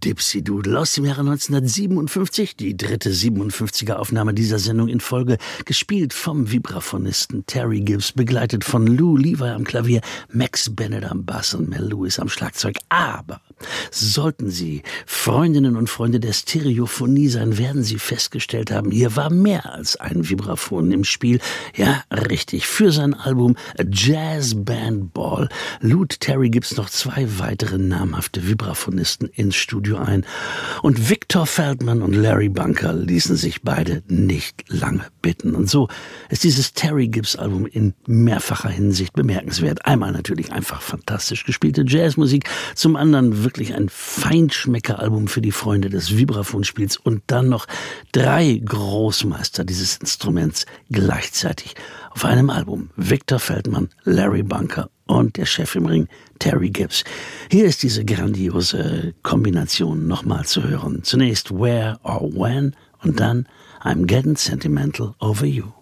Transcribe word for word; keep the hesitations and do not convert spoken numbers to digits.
Dipsy Doodle aus dem Jahre neunzehnhundertsiebenundfünfzig, die dritte siebenundfünfziger Aufnahme dieser Sendung in Folge, gespielt vom Vibraphonisten Terry Gibbs, begleitet von Lou Levi am Klavier, Max Bennett am Bass und Mel Lewis am Schlagzeug. Aber sollten Sie Freundinnen und Freunde der Stereophonie sein, werden Sie festgestellt haben, hier war mehr als ein Vibraphon im Spiel. Ja, richtig, für sein Album A Jazz Band Ball lud Terry Gibbs noch zwei weitere namhafte Vibraphonisten ins Studio ein. Und Victor Feldman und Larry Bunker ließen sich beide nicht lange bitten. Und so ist dieses Terry Gibbs Album in mehrfacher Hinsicht bemerkenswert. Einmal natürlich einfach fantastisch gespielte Jazzmusik, zum anderen wirklich ein Feinschmecker-Album für die Freunde des Vibraphonspiels und dann noch drei Großmeister dieses Instruments gleichzeitig auf einem Album. Victor Feldman, Larry Bunker und der Chef im Ring, Terry Gibbs. Hier ist diese grandiose Kombination nochmal zu hören. Zunächst Where or When und dann I'm Getting Sentimental Over You.